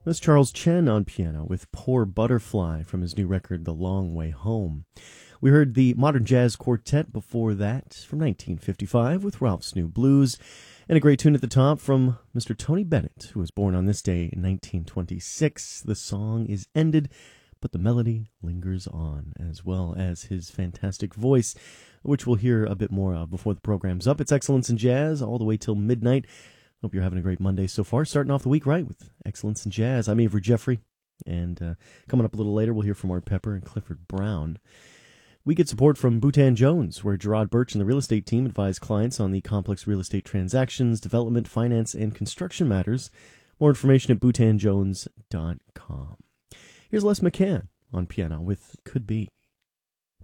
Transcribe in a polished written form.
That's Charles Chen on piano with Poor Butterfly from his new record, The Long Way Home. We heard the Modern Jazz Quartet before that from 1955 with Ralph's New Blues, and a great tune at the top from Mr. Tony Bennett, who was born on this day in 1926. The song is ended, but the melody lingers on, as well as his fantastic voice, which we'll hear a bit more of before the program's up. It's Excellence in Jazz all the way till midnight. Hope you're having a great Monday so far, starting off the week right with Excellence in Jazz. I'm Avery Jeffrey, and coming up a little later, we'll hear from Art Pepper and Clifford Brown. We get support from Boutan Jones, where Gerard Birch and the real estate team advise clients on the complex real estate transactions, development, finance, and construction matters. More information at boutanjones.com. Here's Les McCann on piano with Could Be.